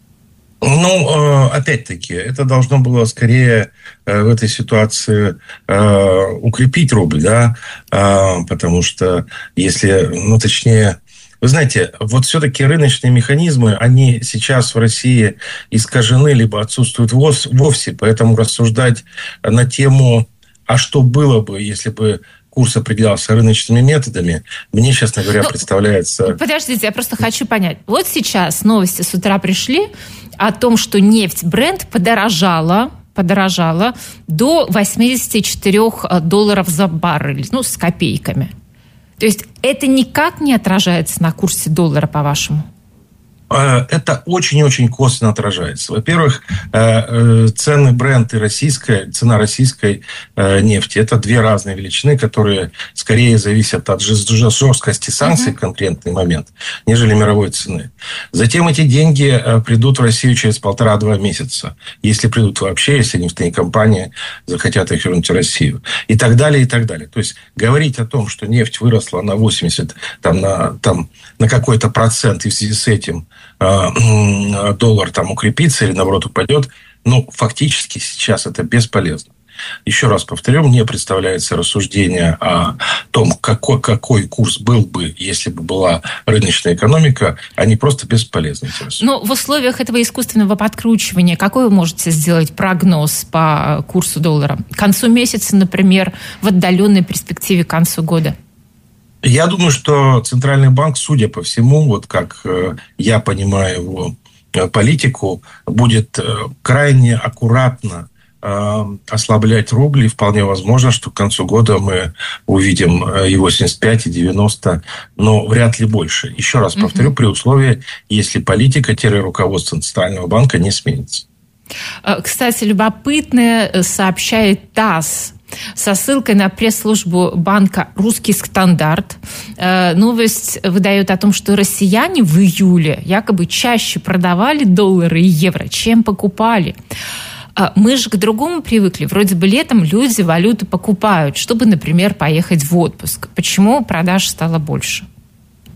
Ну, опять-таки, это должно было скорее в этой ситуации укрепить рубль, да, потому что если, ну, точнее, вы знаете, вот все-таки рыночные механизмы, они сейчас в России искажены, либо отсутствуют вовсе, поэтому рассуждать на тему, а что было бы, если бы курс определялся рыночными методами, мне, честно говоря, ну, представляется... Подождите, я просто хочу понять. Вот сейчас новости с утра пришли о том, что нефть Brent подорожала, подорожала до восемьдесят четыре долларов за баррель, ну, с копейками. То есть это никак не отражается на курсе доллара, по-вашему? Это очень-очень косвенно отражается. Во-первых, цены Brent и российская, цена российской нефти – это две разные величины, которые скорее зависят от жесткости санкций uh-huh. в конкретный момент, нежели мировой цены. Затем эти деньги придут в Россию через полтора-два месяца, если придут вообще, если нефтяные компании захотят их вернуть в Россию. И так далее, и так далее. То есть говорить о том, что нефть выросла на восемьдесят, там, на, там, на какой-то процент, и в связи с этим доллар там укрепится или, наоборот, упадет, ну, фактически сейчас это бесполезно. Еще раз повторю, мне представляется рассуждение о том, какой, какой курс был бы, если бы была рыночная экономика, они просто бесполезны. Но в условиях этого искусственного подкручивания какой вы можете сделать прогноз по курсу доллара? К концу месяца, например, в отдаленной перспективе к концу года? Я думаю, что Центральный банк, судя по всему, вот как я понимаю его политику, будет крайне аккуратно ослаблять рубль. И вполне возможно, что к концу года мы увидим и восемьдесят пять, и девяносто, но вряд ли больше. Еще раз повторю, при условии, если политика-руководство Центрального банка не сменится. Кстати, любопытное сообщает ТАСС со ссылкой на пресс-службу банка «Русский стандарт». Новость выдает о том, что россияне в июле якобы чаще продавали доллары и евро, чем покупали. Мы же к другому привыкли. Вроде бы летом люди валюту покупают, чтобы, например, поехать в отпуск. Почему продаж стало больше?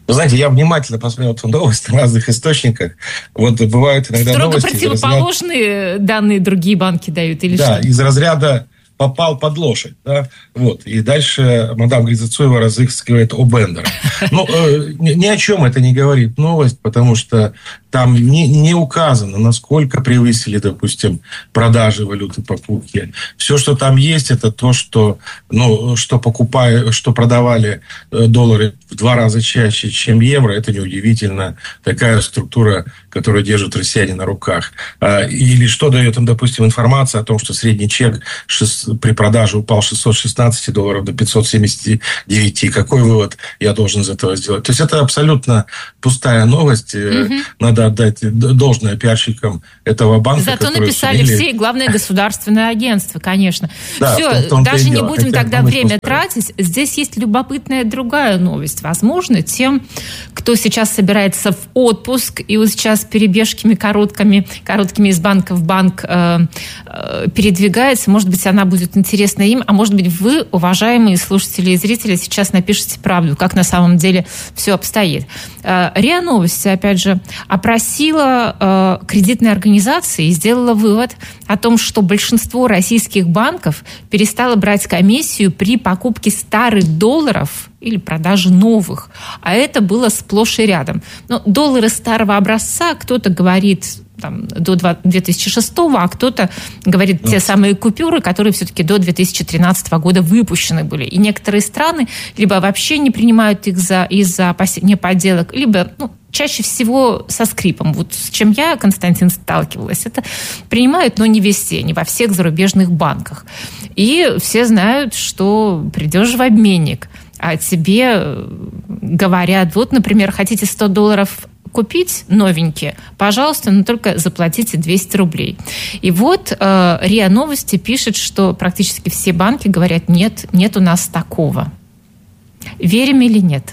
Вы знаете, я внимательно посмотрел эту новость в разных источниках. Вот бывают иногда Строго новости... противоположные разряда... данные другие банки дают или да, что? из разряда попал под лошадь, да, вот. И дальше мадам Грицацуева разыскивает о Бендера. Ну, э, ни, ни о чем это не говорит новость, потому что там не, не указано, насколько превысили, допустим, продажи валюты, покупки. Все, что там есть, это то, что, ну, что покупали, что продавали доллары в два раза чаще, чем евро. Это неудивительно. Такая структура, которую держат россияне на руках. Или что дает им, допустим, информация о том, что средний чек при продаже упал с шестисот шестнадцати долларов до пятисот семидесяти девяти. Какой вывод я должен из этого сделать? То есть это абсолютно пустая новость. Угу. Надо отдать должное пиарщикам этого банка. Зато написали сумели... все, и главное государственное агентство, конечно. Да, все, том, даже не дело. будем Хотя тогда время пустая. тратить. Здесь есть любопытная другая новость. Возможно, тем, кто сейчас собирается в отпуск, и вот сейчас перебежками короткими, короткими из банка в банк э, э, передвигается, может быть, она будет интересна им, а может быть, вы, уважаемые слушатели и зрители, сейчас напишите правду, как на самом деле все обстоит. Э, РИА Новости, опять же, опросила э, кредитные организации и сделала вывод о том, что большинство российских банков перестало брать комиссию при покупке старых долларов или продаже новых. А это было сплошь и рядом. Но доллары старого образца, кто-то говорит там, до две тысячи шестого, а кто-то говорит те самые купюры, которые все-таки до две тысячи тринадцатого года выпущены были. И некоторые страны либо вообще не принимают их за, из-за опасения подделок, либо ну, чаще всего со скрипом. Вот с чем я, Константин, сталкивалась. Это принимают, но не везде, не во всех зарубежных банках. И все знают, что придешь в обменник, а тебе говорят, вот, например, хотите сто долларов купить новенькие, пожалуйста, но только заплатите двести рублей. И вот э, РИА Новости пишет, что практически все банки говорят, нет, нет у нас такого. Верим или нет?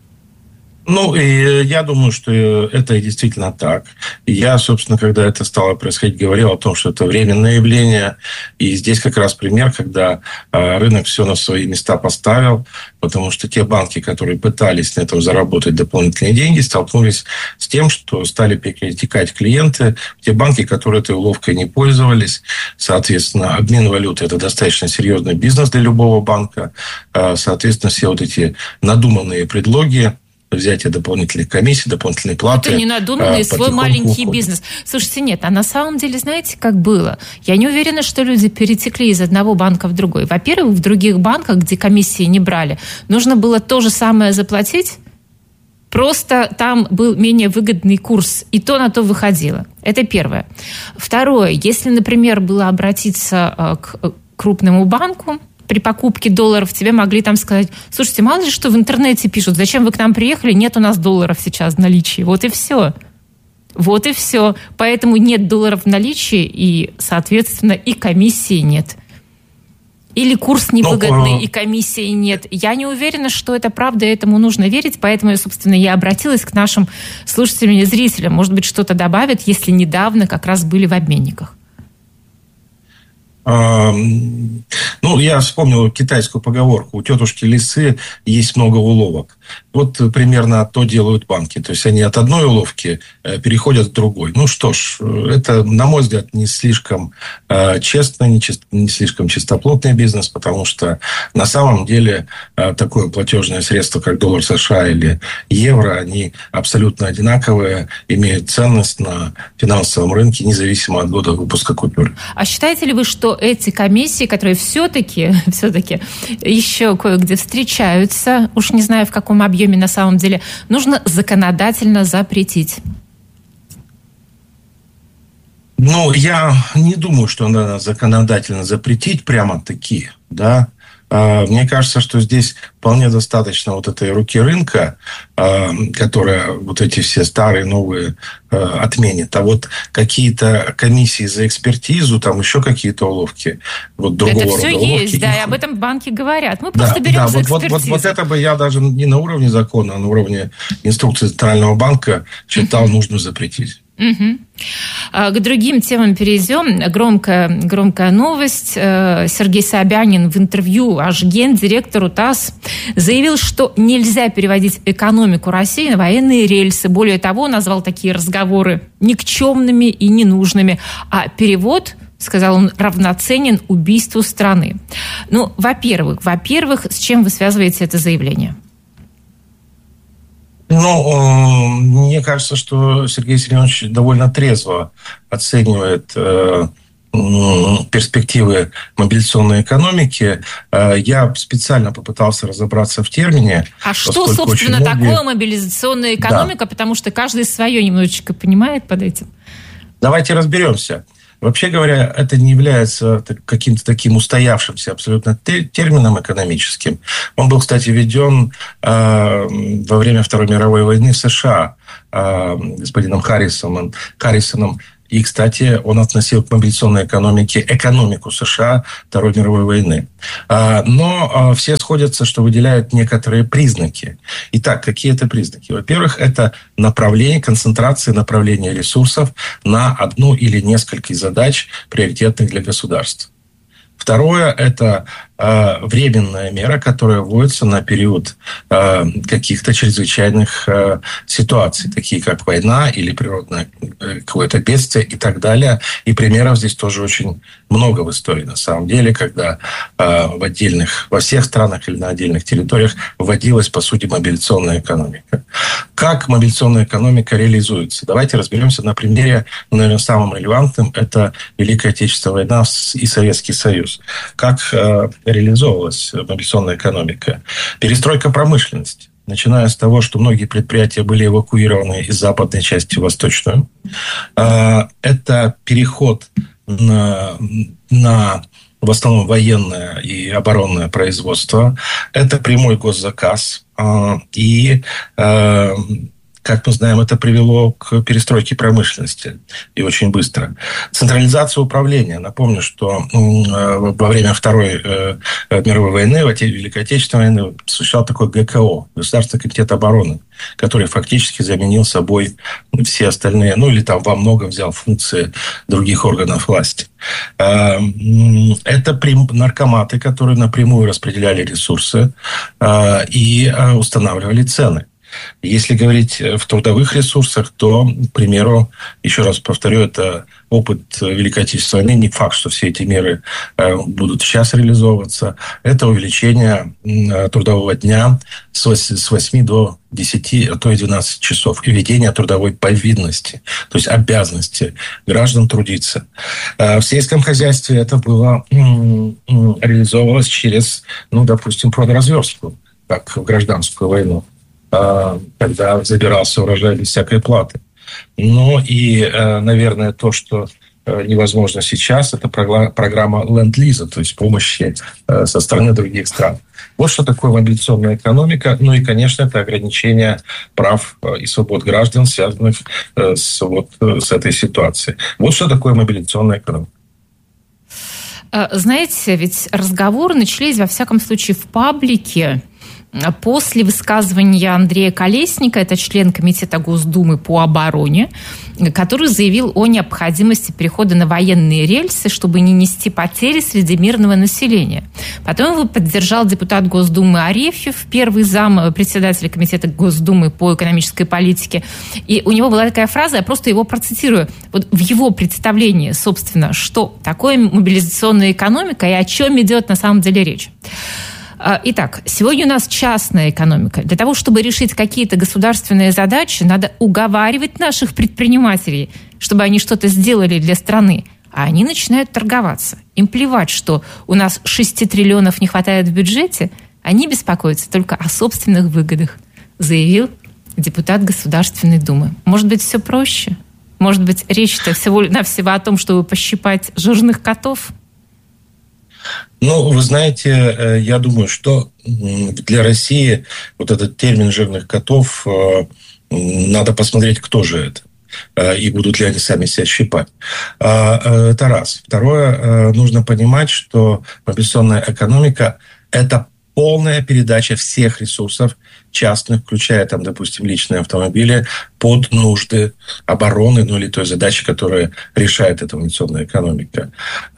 Ну, и я думаю, что это действительно так. Я, собственно, когда это стало происходить, говорил о том, что это временное явление. И здесь как раз пример, когда рынок все на свои места поставил, потому что те банки, которые пытались на этом заработать дополнительные деньги, столкнулись с тем, что стали перетекать клиенты в те банки, которые этой уловкой не пользовались. Соответственно, обмен валюты – это достаточно серьезный бизнес для любого банка. Соответственно, все вот эти надуманные предлоги, взятие дополнительных комиссий, дополнительные платы. Это не надуманный, а, свой маленький уходит. Бизнес. Слушайте, нет, а на самом деле, знаете, как было? Я не уверена, что люди перетекли из одного банка в другой. Во-первых, в других банках, где комиссии не брали, нужно было то же самое заплатить, просто там был менее выгодный курс, и то на то выходило. Это первое. Второе, если, например, было обратиться к крупному банку, при покупке долларов тебе могли там сказать, слушайте, мало ли что в интернете пишут, зачем вы к нам приехали, нет у нас долларов сейчас в наличии. Вот и все. Вот и все. Поэтому нет долларов в наличии, и, соответственно, и комиссии нет. Или курс невыгодный, ну, и комиссии нет. Я не уверена, что это правда, и этому нужно верить, поэтому, собственно, я обратилась к нашим слушателям и зрителям. Может быть, что-то добавят, если недавно как раз были в обменниках. Ну, я вспомнил китайскую поговорку. У тетушки лисы есть много уловок. Вот примерно то делают банки. То есть они от одной уловки переходят к другой. Ну что ж, это, на мой взгляд, не слишком честно, не, чист, не слишком чистоплотный бизнес, потому что на самом деле такое платежное средство, как доллар США или евро, они абсолютно одинаковые, имеют ценность на финансовом рынке, независимо от года выпуска купюр. А считаете ли вы, что эти комиссии, которые все-таки, все-таки еще кое-где встречаются, уж не знаю в каком объеме на самом деле, нужно законодательно запретить? Ну, я не думаю, что надо законодательно запретить прямо-таки, да. Мне кажется, что здесь вполне достаточно вот этой руки рынка, которая вот эти все старые, новые отменит. А вот какие-то комиссии за экспертизу, там еще какие-то уловки, вот другого рода уловки. Это все есть, да, и об этом банки говорят. Мы просто да, берем да, за вот, экспертизу. Вот, вот, вот это бы я даже не на уровне закона, а на уровне инструкции Центрального банка считал, mm-hmm. нужно запретить. Угу. К другим темам перейдем. Громкая, громкая новость. Сергей Собянин в интервью аж гендиректору ТАСС заявил, что нельзя переводить экономику России на военные рельсы. Более того, назвал такие разговоры никчемными и ненужными. А перевод, сказал он, равноценен убийству страны. Ну, во-первых, во-первых, с чем вы связываете это заявление? Ну, мне кажется, что Сергей Семенович довольно трезво оценивает перспективы мобилизационной экономики. Я специально попытался разобраться в термине. А что, собственно, многие... такое мобилизационная экономика? Да. Потому что каждый свое немножечко понимает под этим. Давайте разберемся. Вообще говоря, это не является каким-то таким устоявшимся абсолютно термином экономическим. Он был, кстати, введен э, во время Второй мировой войны в США э, господином Харрисоном. Харрисоном. И, кстати, он относил к мобилизационной экономике экономику США Второй мировой войны. Но все сходятся, что выделяют некоторые признаки. Итак, какие это признаки? Во-первых, это направление, концентрация направления ресурсов на одну или несколько задач, приоритетных для государства. Второе – это э, временная мера, которая вводится на период э, каких-то чрезвычайных э, ситуаций, такие как война или природное э, какое-то бедствие и так далее. И примеров здесь тоже очень много в истории, на самом деле, когда э, в отдельных, во всех странах или на отдельных территориях вводилась, по сути, мобилизационная экономика. Как мобилизационная экономика реализуется? Давайте разберемся на примере, наверное, самым релевантным – это Великая Отечественная война и Советский Союз. Как э, реализовывалась мобилизационная экономика? Перестройка промышленности. Начиная с того, что многие предприятия были эвакуированы из западной части в восточную. Э, это переход на, на в основном военное и оборонное производство. Это прямой госзаказ. Э, и э, как мы знаем, это привело к перестройке промышленности. И очень быстро. Централизация управления. Напомню, что во время Второй мировой войны, Великой Отечественной войны, существовал такой ГКО, Государственный комитет обороны, который фактически заменил собой все остальные, ну или там во многом взял функции других органов власти. Это наркоматы, которые напрямую распределяли ресурсы и устанавливали цены. Если говорить в трудовых ресурсах, то, к примеру, еще раз повторю, это опыт Великой Отечественной войны. Не факт, что все эти меры будут сейчас реализовываться. Это увеличение трудового дня с восьми до десяти, а то и двенадцати часов. И введение трудовой повинности, то есть обязанности граждан трудиться. В сельском хозяйстве это было реализовывалось через, ну, допустим, продразверстку, как в гражданскую войну, когда забирался урожай без всякой платы. Ну и, наверное, то, что невозможно сейчас, это программа ленд-лиза, то есть помощи со стороны других стран. Вот что такое мобилизационная экономика. Ну и, конечно, это ограничение прав и свобод граждан, связанных с, вот, с этой ситуацией. Вот что такое мобилизационная экономика. Знаете, ведь разговоры начались, во всяком случае, в паблике после высказывания Андрея Колесника, это член Комитета Госдумы по обороне, который заявил о необходимости перехода на военные рельсы, чтобы не нести потери среди мирного населения. Потом его поддержал депутат Госдумы Арефьев, первый зам председателя Комитета Госдумы по экономической политике. И у него была такая фраза, я просто его процитирую. Вот в его представлении, собственно, что такое мобилизационная экономика и о чем идет на самом деле речь. Итак, сегодня у нас частная экономика. Для того, чтобы решить какие-то государственные задачи, надо уговаривать наших предпринимателей, чтобы они что-то сделали для страны. А они начинают торговаться. Им плевать, что у нас шести триллионов не хватает в бюджете. Они беспокоятся только о собственных выгодах, заявил депутат Государственной Думы. Может быть, все проще? Может быть, речь-то всего-навсего о том, чтобы пощипать жирных котов? Ну, вы знаете, я думаю, что для России вот этот термин «жирных котов» надо посмотреть, кто же это. И будут ли они сами себя щипать. Это раз. Второе, нужно понимать, что мобилизационная экономика – это полная передача всех ресурсов частных, включая, там, допустим, личные автомобили, под нужды обороны, ну или той задачи, которую решает эта инновационная экономика.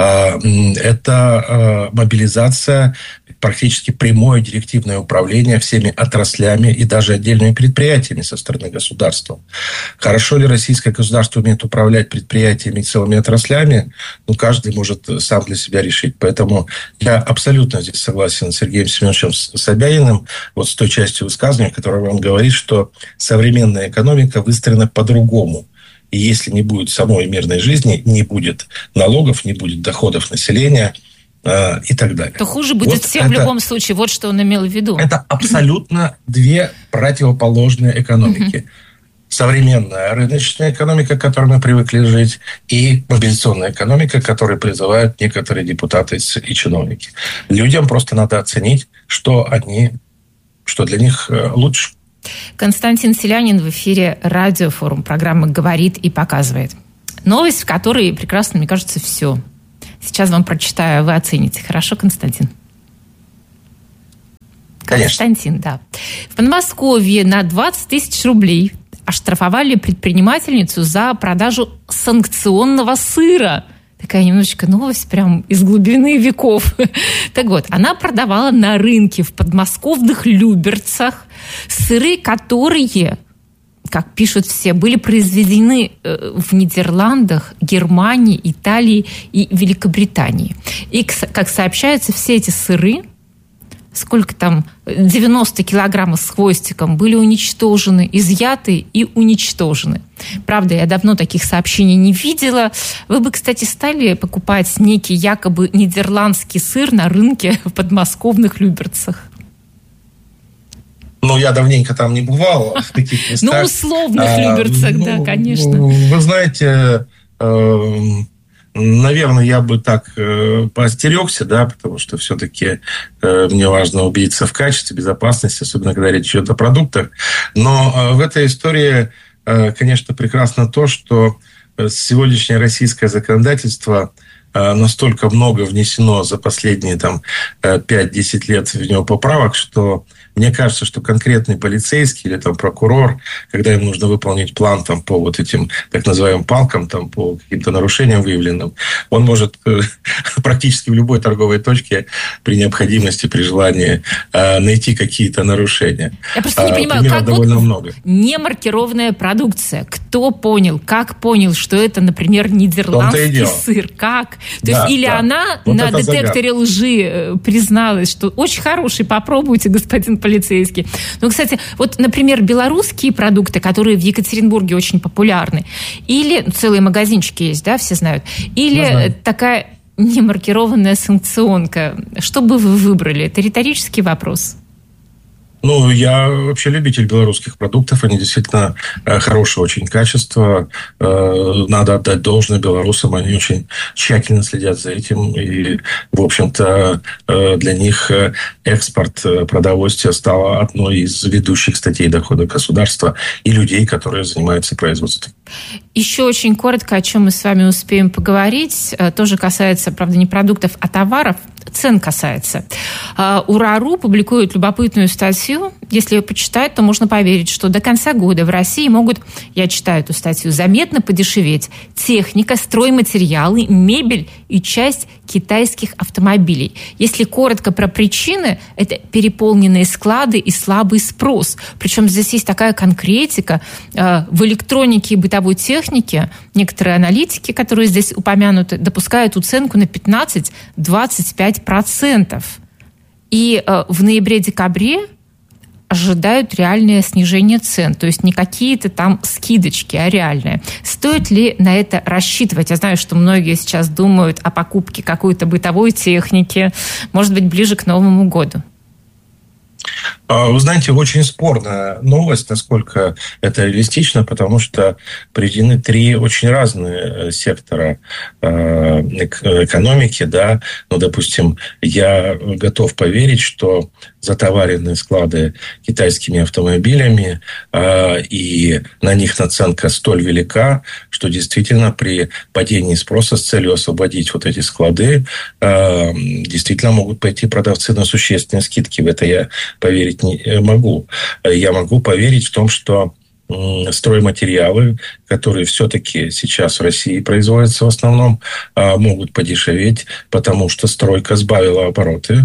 Это мобилизация, практически прямое директивное управление всеми отраслями и даже отдельными предприятиями со стороны государства. Хорошо ли российское государство умеет управлять предприятиями и целыми отраслями? Ну, каждый может сам для себя решить. Поэтому я абсолютно здесь согласен с Сергеем Семеновичем Собяниным, вот с той частью высказывания, в которой он говорит, что современная экономика выстроена по-другому. И если не будет самой мирной жизни, не будет налогов, не будет доходов населения э, и так далее. То хуже будет вот всем это, в любом случае. Вот что он имел в виду. Это абсолютно две противоположные экономики. Современная рыночная экономика, к которой мы привыкли жить, и мобилизационная экономика, к которой призывают некоторые депутаты и чиновники. Людям просто надо оценить, что они, что для них лучше. Константин Селянин в эфире Радиофорум. Программа «Говорит и показывает». Новость, в которой прекрасно, мне кажется, все. Сейчас вам прочитаю, вы оцените. Хорошо, Константин? Конечно. Константин, да. В Подмосковье на двадцать тысяч рублей оштрафовали предпринимательницу за продажу санкционного сыра. Такая немножечко новость прям из глубины веков. Так вот, она продавала на рынке в подмосковных Люберцах сыры, которые, как пишут все, были произведены в Нидерландах, Германии, Италии и Великобритании. И, как сообщается, все эти сыры, сколько там, девяносто килограммов с хвостиком, были уничтожены, изъяты и уничтожены. Правда, я давно таких сообщений не видела. Вы бы, кстати, стали покупать некий якобы нидерландский сыр на рынке в подмосковных Люберцах? Ну, я давненько там не бывал, в таких местах. Ну, условных а, Люберцах, ну, да, конечно. Вы знаете... Э- Наверное, я бы так э, поостерегся, да, потому что все-таки э, мне важно убедиться в качестве, безопасности, особенно когда речь идет о продуктах. Но э, в этой истории, э, конечно, прекрасно то, что сегодняшнее российское законодательство э, настолько много внесено за последние там, пять-десять лет в него поправок, что мне кажется, что конкретный полицейский или там прокурор, когда им нужно выполнить план там, по вот этим так называемым палкам, там, по каким-то нарушениям выявленным, он может э, практически в любой торговой точке при необходимости, при желании э, найти какие-то нарушения. Я просто не а, понимаю, как довольно вот много. Немаркированная продукция. Кто понял, как понял, что это, например, нидерландский сыр? Как? То да, есть или да. она вот на детекторе загад. лжи призналась, что очень хороший, попробуйте, господин полицейский. Ну, кстати, вот, например, белорусские продукты, которые в Екатеринбурге очень популярны, или целые магазинчики есть, да, все знают, или ну, такая немаркированная санкционка. Что бы вы выбрали? Это риторический вопрос. Ну, я вообще любитель белорусских продуктов. Они действительно хорошего очень качества. Надо отдать должное белорусам. Они очень тщательно следят за этим. И, в общем-то, для них экспорт продовольствия стал одной из ведущих статей дохода государства и людей, которые занимаются производством. Еще очень коротко, о чем мы с вами успеем поговорить. Тоже касается, правда, не продуктов, а товаров. Цен касается. УРАРУ публикует любопытную статью. Если ее почитать, то можно поверить, что до конца года в России могут, я читаю эту статью, заметно подешеветь техника, стройматериалы, мебель и часть китайских автомобилей. Если коротко про причины, это переполненные склады и слабый спрос. Причем здесь есть такая конкретика. В электронике и бытовой технике некоторые аналитики, которые здесь упомянуты, допускают уценку на пятнадцать-двадцать пять процентов. И в ноябре-декабре ожидают реальное снижение цен. То есть не какие-то там скидочки, а реальные. Стоит ли на это рассчитывать? Я знаю, что многие сейчас думают о покупке какой-то бытовой техники, может быть, ближе к Новому году. Вы знаете, очень спорная новость, насколько это реалистично, потому что приведены три очень разные сектора экономики. Да? Ну, допустим, я готов поверить, что затоваренные склады китайскими автомобилями, и на них наценка столь велика, что действительно при падении спроса с целью освободить вот эти склады действительно могут пойти продавцы на существенные скидки. В это я поверить не могу. Я могу поверить в том, что стройматериалы, которые все-таки сейчас в России производятся в основном, могут подешеветь, потому что стройка сбавила обороты,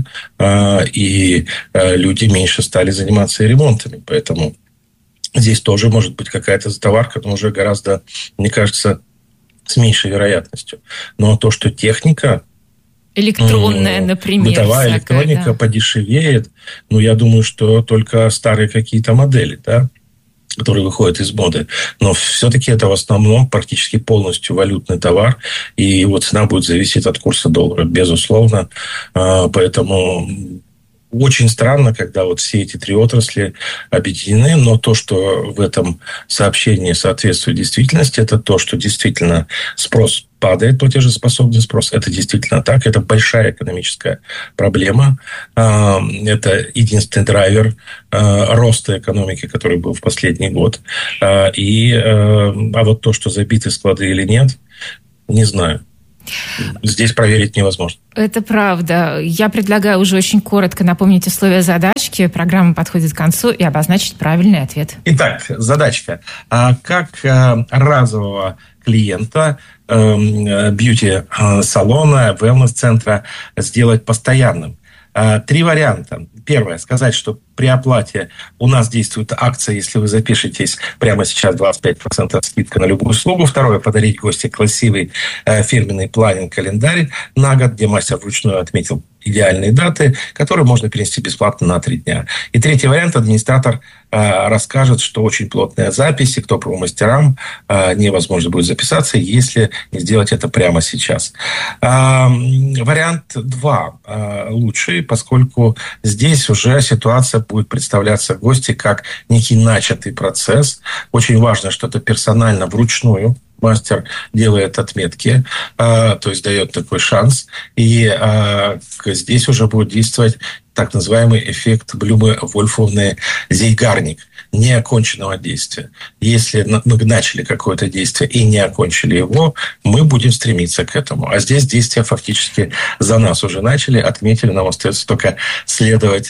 и люди меньше стали заниматься ремонтами. Поэтому здесь тоже может быть какая-то затоварка, но уже гораздо, мне кажется, с меньшей вероятностью. Но то, что техника... Электронная, например. Бытовая электроника да. подешевеет, ну, я думаю, что только старые какие-то модели, да, которые выходят из моды. Но все-таки это в основном практически полностью валютный товар, и его цена будет зависеть от курса доллара, безусловно. Поэтому очень странно, когда вот все эти три отрасли объединены, но то, что в этом сообщении соответствует действительности, это то, что действительно спрос падает, платежеспособный спрос. Это действительно так. Это большая экономическая проблема. Это единственный драйвер роста экономики, который был в последний год. И, а вот то, что забиты склады или нет, не знаю. Здесь проверить невозможно. Это правда. Я предлагаю уже очень коротко напомнить условия задачки. Программа подходит к концу и обозначить правильный ответ. Итак, задачка. Как разового клиента бьюти-салона, wellness-центра сделать постоянным? Три варианта. Первое. Сказать, что при оплате у нас действует акция, если вы запишетесь прямо сейчас двадцать пять процентов скидка на любую услугу. Второе. Подарить гостю красивый э, фирменный планинг-календарь на год, где мастер вручную отметил идеальные даты, которые можно перенести бесплатно на три дня. И третий вариант. Администратор э, расскажет, что очень плотная запись, и к топовым мастерам э, невозможно будет записаться, если не сделать это прямо сейчас. Э, вариант два э, лучший, поскольку здесь уже ситуация будет представляться гости как некий начатый процесс. Очень важно, что это персонально, вручную. Мастер делает отметки, э, то есть дает такой шанс. И э, здесь уже будет действовать так называемый эффект Блюме-Вольфовны Зейгарник, неоконченного действия. Если мы начали какое-то действие и не окончили его, мы будем стремиться к этому. А здесь действия фактически за нас уже начали, отметили, нам остается только следовать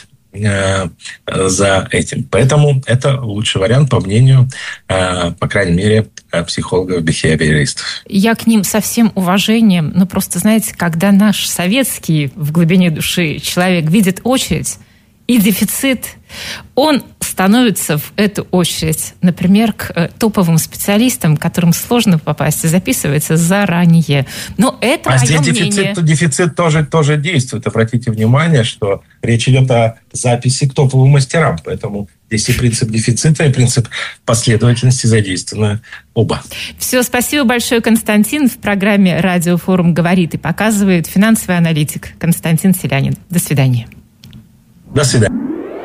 за этим. Поэтому это лучший вариант, по мнению, по крайней мере, психологов-бихевиористов. Я к ним со всем уважением, ну просто, знаете, когда наш советский в глубине души человек видит очередь и дефицит, он становится в эту очередь, например, к топовым специалистам, которым сложно попасть, и записывается заранее. Но это а мое здесь дефицит, мнение. дефицит тоже, тоже действует. Обратите внимание, что речь идет о записи к топовым мастерам. Поэтому здесь и принцип дефицита, и принцип последовательности задействованы оба. Все, спасибо большое, Константин. В программе «Радиофорум» говорит и показывает финансовый аналитик Константин Селянин. До свидания. До свидания.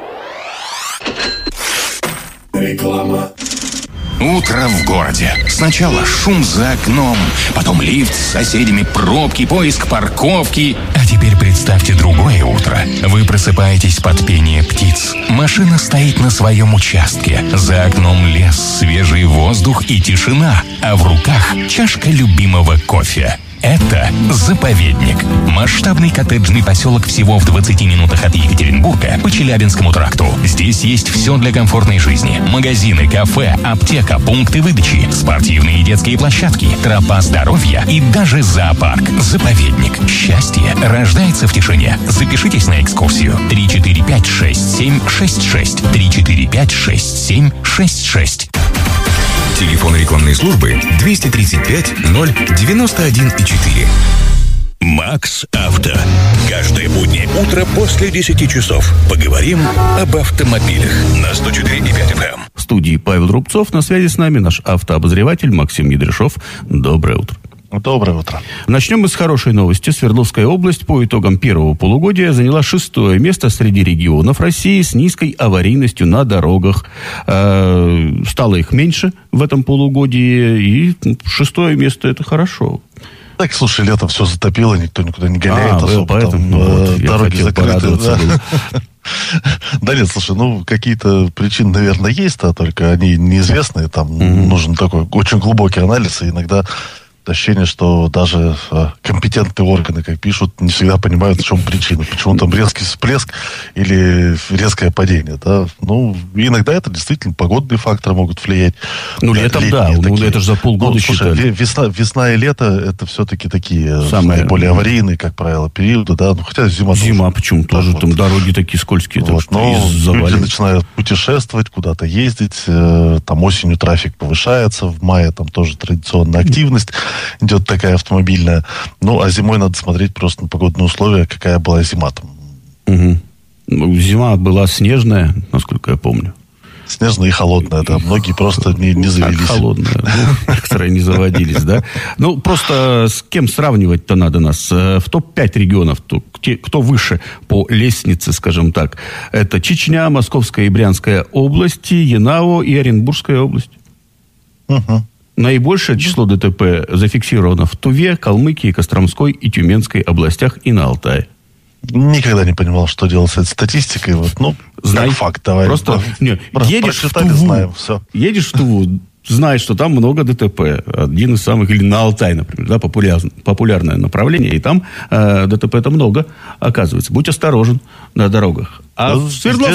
Реклама. Утро в городе. Сначала шум за окном, потом лифт с соседями, пробки, поиск парковки. А теперь представьте другое утро. Вы просыпаетесь под пение птиц. Машина стоит на своем участке. За окном лес, свежий воздух и тишина. А в руках чашка любимого кофе. Это «Заповедник». Масштабный коттеджный поселок всего в двадцати минутах от Екатеринбурга по Челябинскому тракту. Здесь есть все для комфортной жизни. Магазины, кафе, аптека, пункты выдачи, спортивные и детские площадки, тропа здоровья и даже зоопарк. «Заповедник». Счастье рождается в тишине. Запишитесь на экскурсию. три четыре пять шесть семь шесть шесть. три четыре пять шесть семь шесть шесть. Телефон рекламной службы двести тридцать пять ноль девяносто один и четыре. Макс Авто. Каждое буднее утро после десяти часов. Поговорим об автомобилях на сто четыре и пять эф эм. В студии Павел Рубцов. На связи с нами наш автообозреватель Максим Едряшов. Доброе утро. Доброе утро. Начнем мы с хорошей новости. Свердловская область по итогам первого полугодия заняла шестое место среди регионов России с низкой аварийностью на дорогах. Э, стало их меньше в этом полугодии, и шестое место – это хорошо. Так, слушай, летом все затопило, никто никуда не гоняет а, особо. Поэтому там, ну, вот, дороги закрыты. Да. Да нет, слушай, ну какие-то причины, наверное, есть, а только они неизвестные. Там mm-hmm. нужен такой очень глубокий анализ, и иногда ощущение, что даже э, компетентные органы, как пишут, не всегда понимают, в чем причина. Почему там резкий всплеск или резкое падение. Да? Ну, иногда это действительно погодные факторы могут влиять. Ну, летом, да. Ну, это же за полгода ну, слушай, считали. Весна, весна и лето, это все-таки такие самые наиболее аварийные, как правило, периоды. Да? Ну, хотя зима... Зима, тоже, почему? Тоже вот. Там дороги такие скользкие. Вот. Так, но люди начинают путешествовать, куда-то ездить. Э, там осенью трафик повышается. В мае там тоже традиционная активность идет такая автомобильная. Ну, а зимой надо смотреть просто на погодные условия, какая была зима там. Угу. Зима была снежная, насколько я помню. Снежная и холодная, да. Многие просто не, не завелись. Холодная. Ну, некоторые не заводились, да. Ну, просто с кем сравнивать-то надо нас? В топ пять регионов, кто выше по лестнице, скажем так, это Чечня, Московская и Брянская области, Янао и Оренбургская область. Угу. Наибольшее число ДТП зафиксировано в Туве, Калмыкии, Костромской и Тюменской областях и на Алтае. Никогда не понимал, что делать с этой статистикой. Вот, ну, Знай. как факт, давай. Просто не, едешь в Туву, знаем, все. едешь в Туву, знаешь, что там много ДТП. Один из самых, или на Алтай, например, да, популяр, популярное направление, и там э, ДТП-то много, оказывается. Будь осторожен на дорогах. А ну, в Свердловской